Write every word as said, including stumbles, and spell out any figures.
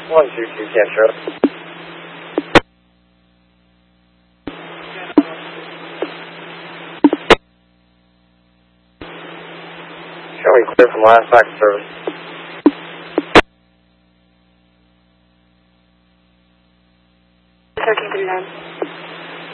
one two two Castro. Showing clear from last back service. thirteen thirty-nine.